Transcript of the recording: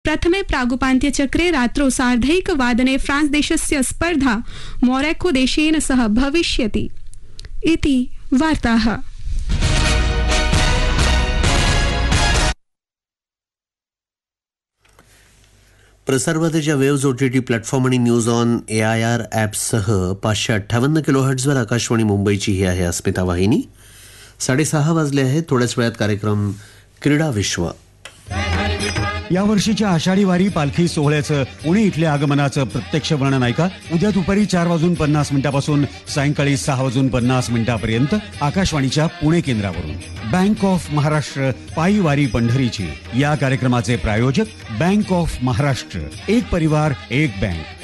प्रथमे प्रागुपान्त्यचक्रे रात्रौ 1:30 फ्रांस देशस्य स्पर्धा मोरक्को देशेन सह भविष्यति इति वार्ताः। प्रसारभारतीच्या वेव्ज OTT प्लॅटफॉर्म आणि न्यूज ऑन AIR ॲप्ससह 558 किलोहर्ट्झवर आकाशवाणी मुंबईची ही आहे अस्मिता वाहिनी. 6:30 वाजले आहेत. थोड्याच वेळात कार्यक्रम क्रीडा विश्व. या वर्षीच्या आषाढी वारी पालखी सोहळ्याचं पुणे इथल्या आगमनाचं प्रत्यक्ष वर्णन ऐका उद्या दुपारी 4:50 पासून सायंकाळी 6:50 आकाशवाणीच्या पुणे केंद्रावरून. बँक ऑफ महाराष्ट्र पायी वारी पंढरीची या कार्यक्रमाचे प्रायोजक बँक ऑफ महाराष्ट्र. एक परिवार एक बँक.